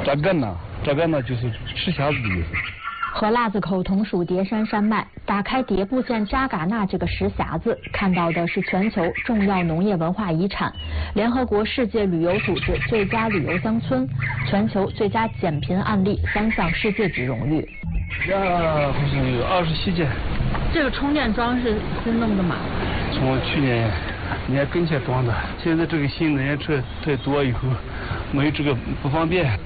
扎尕那就是吃匣子的意思。 和腊子口同属叠山山脉，打开迭部县扎尕那这个石匣子，看到的是全球重要农业文化遗产、联合国世界旅游组织最佳旅游乡村、全球最佳减贫案例3项世界级荣誉。 好像有27件。 这个充电桩是新弄的吗？ 从去年年跟前装的，现在这个新能源车太多以后，没有这个不方便。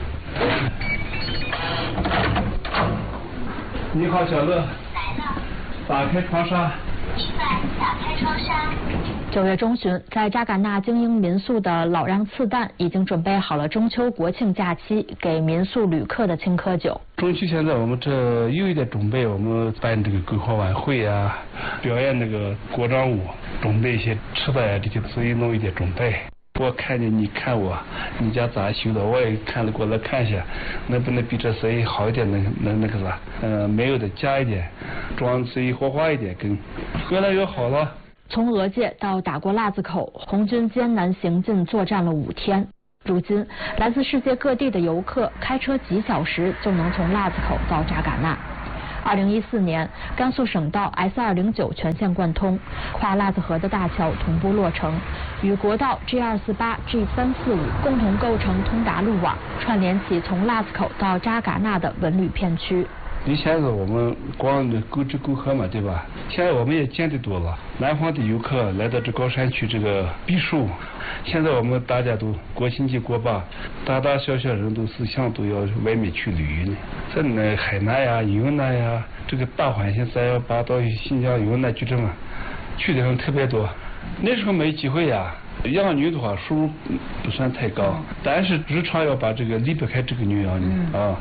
你好，小乐。来了。打开窗纱。 明白，打开窗纱。9月中旬，在扎尕那经营民宿的老让次旦已经准备好了中秋国庆假期给民宿旅客的青稞酒。 中秋现在我们这有一点准备，我们办这个篝火晚会啊，表演那个国章舞，准备一些吃的呀这些，所以弄一点准备。我看见你看我，你家咋修的？我也看了过来看一下，能不能比这生意好一点？能那个啥？没有的加一点，装生意火花一点，更越来越好了。 从俄界到打过腊子口，红军艰难行进作战了5天。如今，来自世界各地的游客开车几小时就能从腊子口到扎尕那。2014年，甘肃省道 S209全线贯通，跨腊子河的大桥同步落成，与国道 G248、G345共同构成通达路网，串联起从腊子口到扎尕那的文旅片区。 以前是我们光沟吃沟喝嘛，对吧？现在我们也见得多了，南方的游客来到这高山区这个避暑。现在我们大家都国庆节过吧，大大小小人都思想都要外面去旅游呢。在那海南呀、云南呀，这个大环线318到新疆云南去这么去的人特别多。那时候没机会呀。养女的话收入不算太高，但是日常要把这个离不开这个女养女啊。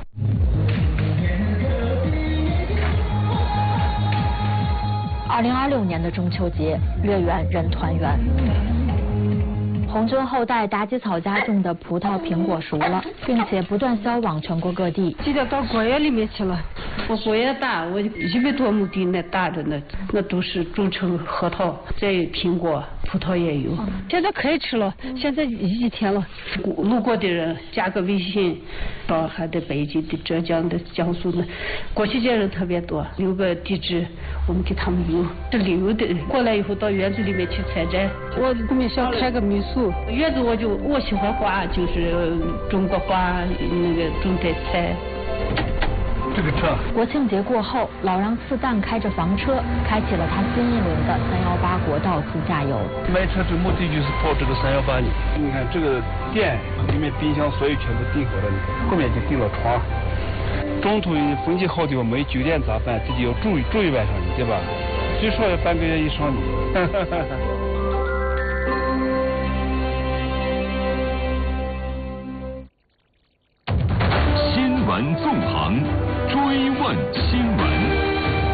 2026年的中秋节，月圆人团圆。红军后代妲己草家种的葡萄、苹果熟了，并且不断销往全国各地。 记得到果园里面去了，我果园大，我100多亩地那大着呢，那都是种成核桃，再有苹果、葡萄也有。现在可以吃了，现在1天了。路过的人加个微信，上海的、北京的、浙江的、江苏的，过去节人特别多，留个地址，我们给他们邮。这旅游的过来以后到园子里面去采摘。我后面想开个民宿。园子我喜欢花，就是种个花，那个种点菜。 这个车。 国庆节过后，老让次旦开着房车，开启了他新一轮的318国道自驾游。 买车的目的就是跑这个318里。你看这个店里面冰箱所有全部订好了，后面就订了床。中途风景好的话没酒店咋办？自己要住一晚上，对吧？最少要半个月以上的。 新闻纵横，追问新闻。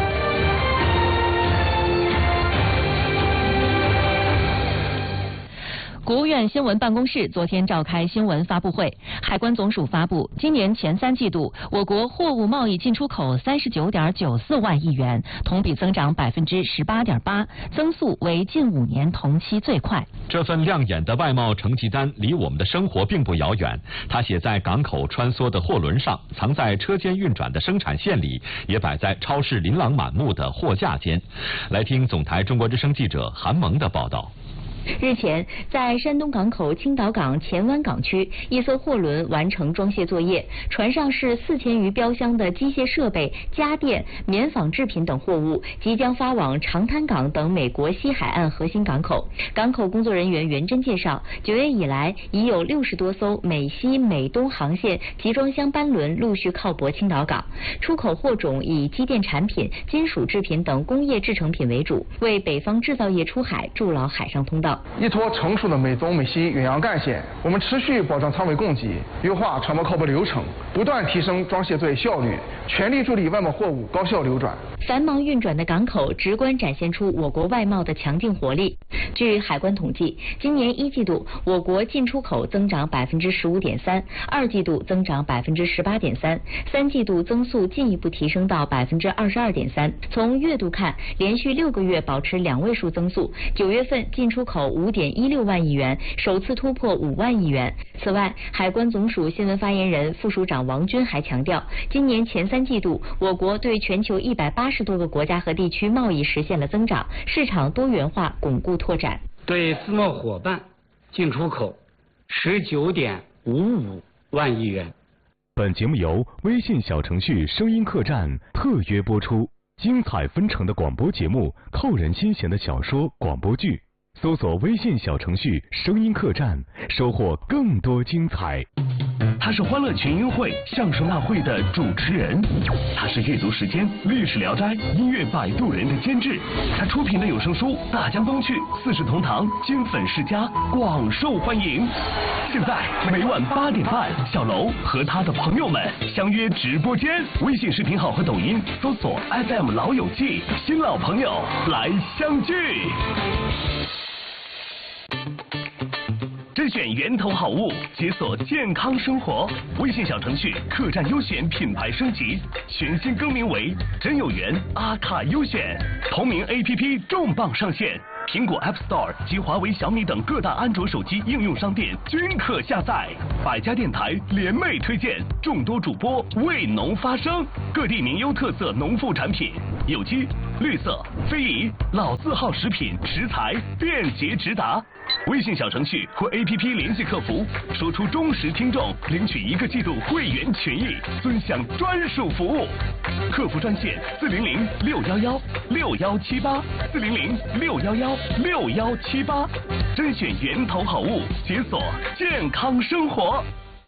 国务院新闻办公室昨天召开新闻发布会，海关总署发布，今年前3季度，我国货物贸易进出口39.94万亿元，同比增长18.8%，增速为近5年同期最快。 这份亮眼的外贸成绩单离我们的生活并不遥远，它写在港口穿梭的货轮上，藏在车间运转的生产线里，也摆在超市琳琅满目的货架间。来听总台中国之声记者韩萌的报道。 日前，在山东港口青岛港前湾港区，一艘货轮完成装卸作业，船上是4000余标箱的机械设备、家电、棉纺制品等货物，即将发往长滩港等美国西海岸核心港口。港口工作人员袁真介绍，9月以来，已有60多艘美西美东航线集装箱班轮陆续靠泊青岛港，出口货种以机电产品、金属制品等工业制成品为主，为北方制造业出海筑牢海上通道。 依托成熟的美东美西远洋干线，我们持续保障舱位供给，优化船舶靠泊流程，不断提升装卸作业效率，全力助力外贸货物高效流转。 繁忙运转的港口直观展现出我国外贸的强劲活力。据海关统计，今年1季度我国进出口增长15.3%，2季度增长18.3%，3季度增速进一步提升到22.3%。从月度看，连续6个月保持2位数增速，9月份进出口口5.16万亿元，首次突破5万亿元。此外，海关总署新闻发言人、副署长王军还强调，今年前3季度，我国对全球180多个国家和地区贸易实现了增长，市场多元化巩固拓展。 对自贸伙伴进出口19.55万亿元。 本节目由微信小程序声音客栈特约播出，精彩纷呈的广播节目，扣人心弦的小说、广播剧，搜索微信小程序声音客栈，收获更多精彩。 他是欢乐群英会相声大会的主持人，他是阅读时间历史聊斋音乐摆渡人的监制，他出品的有声书《大江东去》4世同堂金粉世家广受欢迎。现在每晚8点半，小楼和他的朋友们相约直播间，微信视频号和抖音搜索 FM 老友记，新老朋友来相聚。甄选源头好物，解锁健康生活。微信小程序客栈优选品牌升级，全新更名为真有缘阿卡优选。同名 APP 重磅上线，苹果 App Store 及华为、小米等各大安卓手机应用商店均可下载。百家电台联袂推荐，众多主播为农发声，各地名优特色农副产品，有机、绿色、非遗、老字号食品食材便捷直达。微信小程序或 APP 联系客服，说出忠实听众，领取1个季度会员权益，尊享专属服务。客服专线400-611611-6178，400-611611-6178，甄选源头好物，解锁健康生活。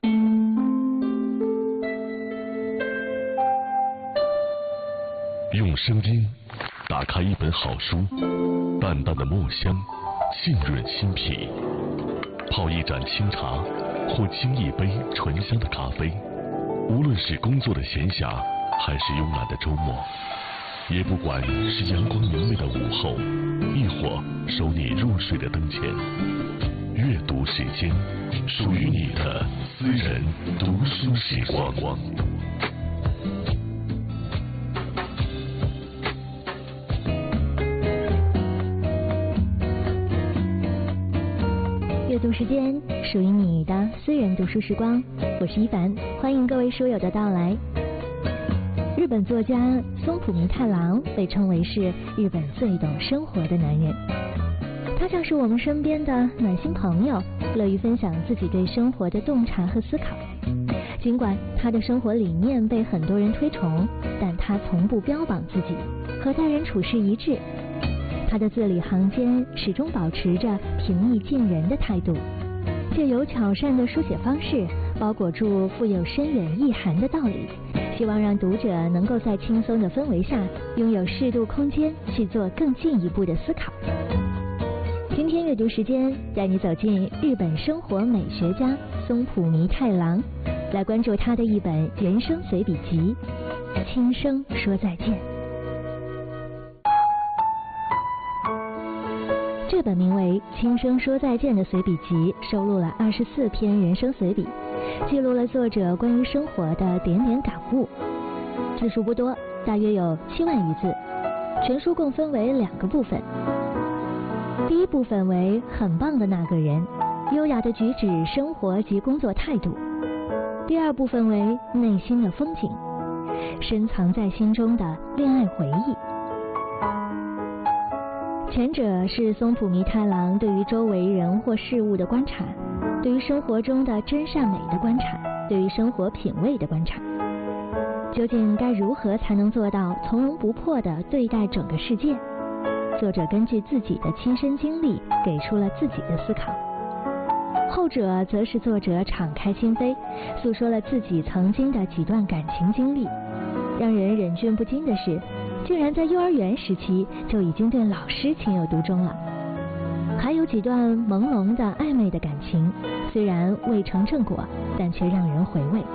用声音打开一本好书，淡淡的墨香浸润心脾，泡一盏清茶或沏一杯醇香的咖啡，无论是工作的闲暇还是慵懒的周末，也不管是阳光明媚的午后，亦或收你入睡的灯前，阅读时间，属于你的私人读书时光。 阅读时间，属于你的私人读书时光。我是一凡，欢迎各位书友的到来。日本作家松浦弥太郎被称为是日本最懂生活的男人，他像是我们身边的暖心朋友，乐于分享自己对生活的洞察和思考。尽管他的生活理念被很多人推崇，但他从不标榜自己，和待人处事一致。他的字里行间始终保持着平易近人的态度，借由巧善的书写方式，包裹住富有深远意涵的道理，希望让读者能够在轻松的氛围下，拥有适度空间去做更进一步的思考。今天阅读时间带你走进日本生活美学家松浦弥太郎，来关注他的一本人生随笔集《轻声说再见》。这本名为《轻声说再见》的随笔集收录了24篇人生随笔，记录了作者关于生活的点点感悟。字数不多，大约有7万余字。全书共分为2个部分。第一部分为很棒的那个人，优雅的举止、生活及工作态度。第二部分为内心的风景，深藏在心中的恋爱回忆。前者是松浦弥太郎对于周围人或事物的观察，对于生活中的真善美的观察，对于生活品味的观察。究竟该如何才能做到从容不迫地对待整个世界？作者根据自己的亲身经历给出了自己的思考。后者则是作者敞开心扉，诉说了自己曾经的几段感情经历。让人忍俊不禁的是，竟然在幼儿园时期就已经对老师情有独钟了。还有几段朦胧的暧昧的感情，虽然未成正果，但却让人回味。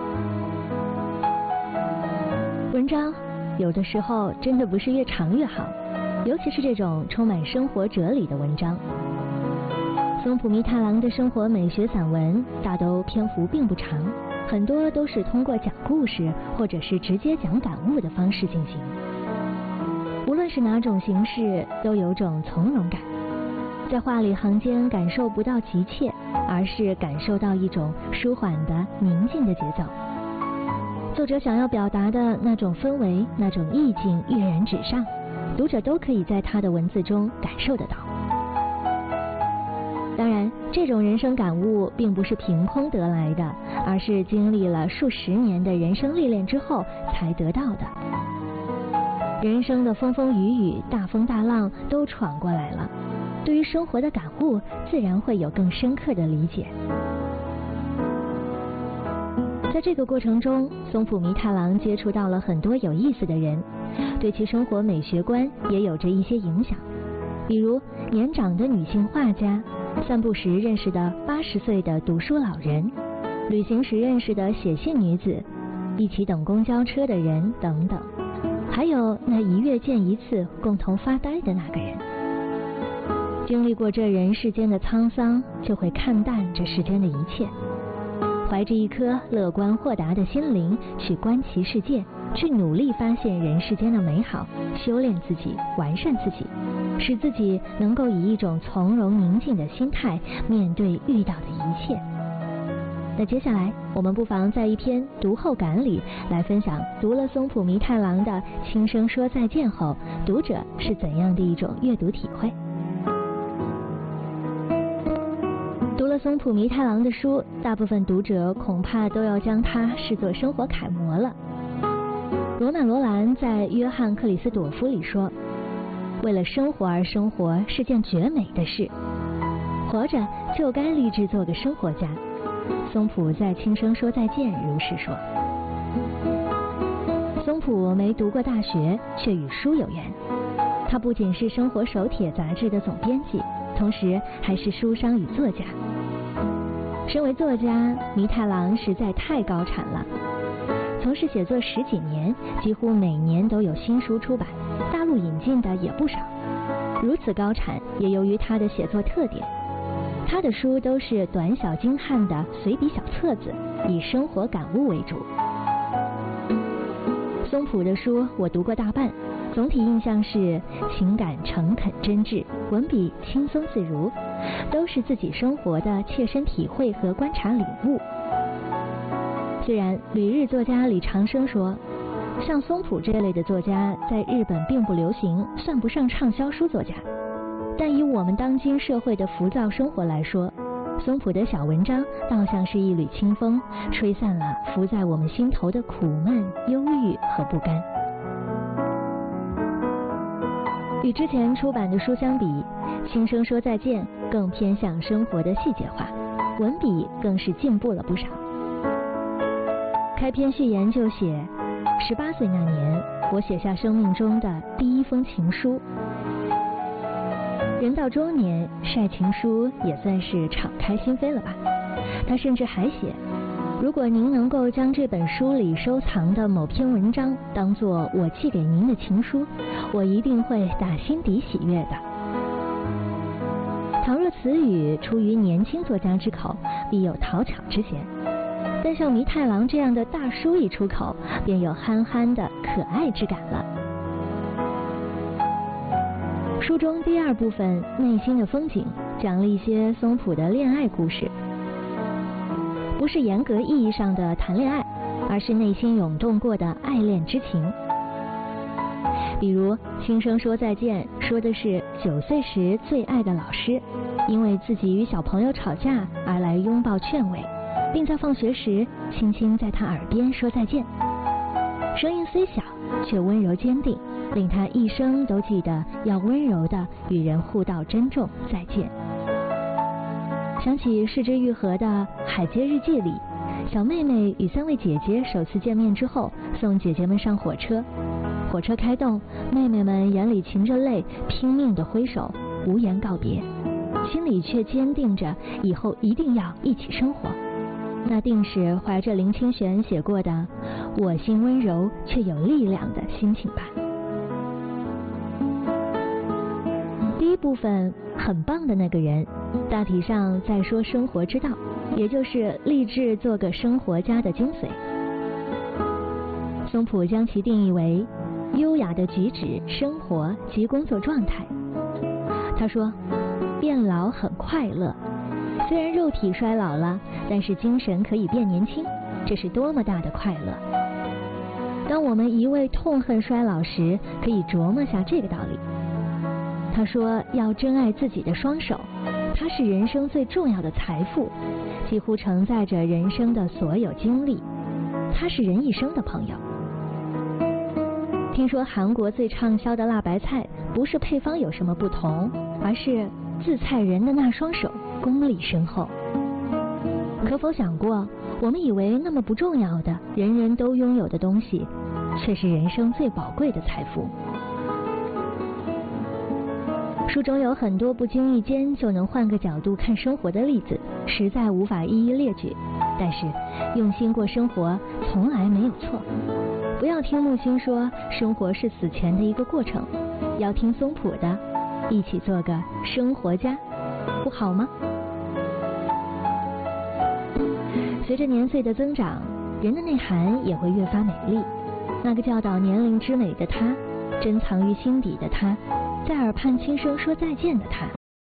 文章有的时候真的不是越长越好，尤其是这种充满生活哲理的文章。松浦弥太郎的生活美学散文大都篇幅并不长，很多都是通过讲故事或者是直接讲感悟的方式进行。无论是哪种形式，都有种从容感。 在话里行间感受不到急切，而是感受到一种舒缓的宁静的节奏。作者想要表达的那种氛围，那种意境跃然纸上，读者都可以在他的文字中感受得到。当然，这种人生感悟并不是凭空得来的，而是经历了数十年的人生历练之后才得到的。人生的风风雨雨、大风大浪都闯过来了，对于生活的感悟自然会有更深刻的理解。在这个过程中，松浦弥太郎接触到了很多有意思的人，对其生活美学观也有着一些影响。比如年长的女性画家，散步时认识的80岁的读书老人，旅行时认识的写信女子，一起等公交车的人等等，还有那一月见一次共同发呆的那个人。经历过这人世间的沧桑，就会看淡这世间的一切，怀着一颗乐观豁达的心灵去观其世界，去努力发现人世间的美好，修炼自己，完善自己，使自己能够以一种从容宁静的心态面对遇到的一切。那接下来我们不妨在一篇读后感里来分享读了松浦弥太郎的《轻声说再见》后，读者是怎样的一种阅读体会。读了松浦弥太郎的书，大部分读者恐怕都要将他视作生活楷模了。罗曼·罗兰在《约翰·克里斯朵夫》里说，为了生活而生活是件绝美的事，活着就该立志做个生活家。松浦在《轻声说再见》如是说。松浦没读过大学，却与书有缘。他不仅是《生活手帖》杂志的总编辑，同时还是书商与作家。身为作家，弥太郎实在太高产了。从事写作10几年，几乎每年都有新书出版，大陆引进的也不少。如此高产，也由于他的写作特点。他的书都是短小精悍的随笔小册子，以生活感悟为主。松浦的书我读过大半，总体印象是情感诚恳真挚，文笔轻松自如，都是自己生活的切身体会和观察领悟。虽然旅日作家李长生说，像松浦这类的作家在日本并不流行，算不上畅销书作家，但以我们当今社会的浮躁生活来说，松浦的小文章倒像是一缕清风，吹散了浮在我们心头的苦闷、忧郁和不甘。与之前出版的书相比，《轻声说再见》更偏向生活的细节化，文笔更是进步了不少。开篇序言就写，18岁那年，我写下生命中的第一封情书。人到中年，晒情书也算是敞开心扉了吧。他甚至还写，如果您能够将这本书里收藏的某篇文章当作我寄给您的情书，我一定会打心底喜悦的。倘若此语出于年轻作家之口，必有讨巧之嫌，但像弥太郎这样的大叔一出口，便有憨憨的可爱之感了。书中第2部分《内心的风景》讲了一些松浦的恋爱故事，不是严格意义上的谈恋爱，而是内心涌动过的爱恋之情。比如《轻声说再见》说的是9岁时最爱的老师，因为自己与小朋友吵架而来拥抱劝慰，并在放学时轻轻在他耳边说再见。声音虽小，却温柔坚定，令他一生都记得要温柔地与人互道珍重再见。想起失之愈合的《海街日记》里，小妹妹与3位姐姐首次见面之后，送姐姐们上火车。火车开动，妹妹们眼里噙着泪，拼命地挥手，无言告别，心里却坚定着以后一定要一起生活。那定是怀着林清玄写过的“我心温柔却有力量”的心情吧。第1部分很棒的那个人，大体上在说生活之道，也就是立志做个生活家的精髓。松浦将其定义为优雅的举止、生活及工作状态。他说， 变老很快乐。虽然肉体衰老了，但是精神可以变年轻，这是多么大的快乐！当我们一味痛恨衰老时，可以琢磨下这个道理。他说要珍爱自己的双手，它是人生最重要的财富，几乎承载着人生的所有经历，它是人一生的朋友。听说韩国最畅销的辣白菜不是配方有什么不同，而是自菜人的那双手功力深厚。可否想过，我们以为那么不重要的人人都拥有的东西，却是人生最宝贵的财富。书中有很多不经意间就能换个角度看生活的例子，实在无法一一列举，但是用心过生活从来没有错。不要听木星说生活是死前的一个过程，要听松浦的一起做个生活家，不好吗？随着年岁的增长，人的内涵也会越发美丽。那个教导年龄之美的他，珍藏于心底的他，在耳畔轻声说再见的他，